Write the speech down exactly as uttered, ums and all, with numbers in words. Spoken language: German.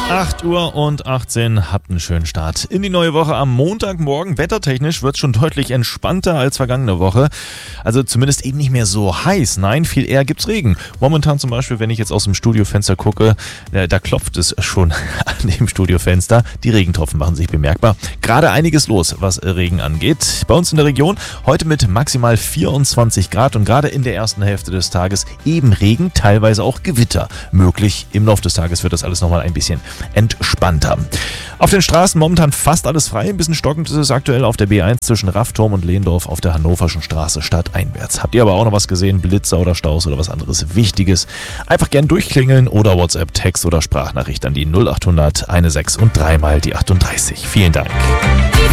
acht Uhr und achtzehn, habt einen schönen Start in die neue Woche am Montagmorgen. Wettertechnisch wird es schon deutlich entspannter als vergangene Woche. Also zumindest eben nicht mehr so heiß. Nein, viel eher gibt's Regen. Momentan zum Beispiel, wenn ich jetzt aus dem Studiofenster gucke, äh, da klopft es schon an dem Studiofenster. Die Regentropfen machen sich bemerkbar. Gerade einiges los, was Regen angeht. Bei uns in der Region heute mit maximal vierundzwanzig Grad und gerade in der ersten Hälfte des Tages eben Regen, teilweise auch Gewitter möglich. Im Laufe des Tages wird das alles nochmal ein bisschen entspannter. Auf den Straßen momentan fast alles frei. Ein bisschen stockend ist es aktuell auf der B eins zwischen Raffturm und Lehndorf auf der Hannoverschen Straße stadteinwärts. Habt ihr aber auch noch was gesehen? Blitzer oder Staus oder was anderes Wichtiges? Einfach gern durchklingeln oder WhatsApp, Text oder Sprachnachricht an die null achthundert sechzehn und dreimal die achtunddreißig. Vielen Dank.